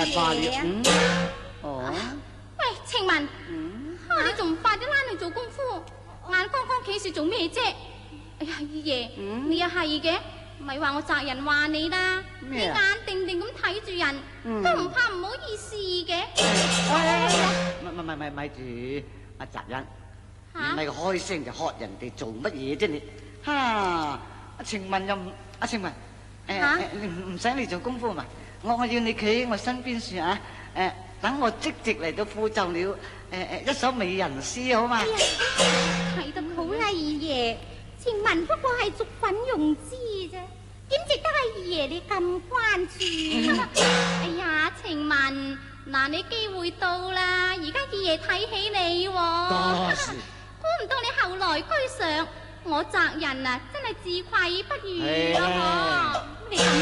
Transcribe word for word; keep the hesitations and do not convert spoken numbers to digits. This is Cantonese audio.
嘢啊？ 哦， 喂，晴雯， 嗯， 啊，你仲唔快啲拉嚟做功夫？眼光光企住做咩啫？哎呀，二爺， 嗯你又係嘅，咪話我責人話你啦。你咩啊眼定定咁睇住人， 嗯都唔怕唔好意思嘅。 咪咪咪咪咪住，阿澤欣， 嚇唔係開聲就喝人哋做乜嘢啫你？哈，阿晴雯又唔，阿晴雯，誒嚇誒，你唔唔使你做功夫嘛？我我要你企喺我身邊算啊，誒，等我即席嚟到輔奏了，誒誒一首美人詩好嘛？ 睇得好啦，二爺。晴雯不過係俗粉庸脂啫，點值得係二爺你咁關注？哎呀，晴雯，嗱你機會到啦，而家二爺睇起你喎。 多事估唔到你後來居上，我責人啊，真係自愧不如係咯。你咁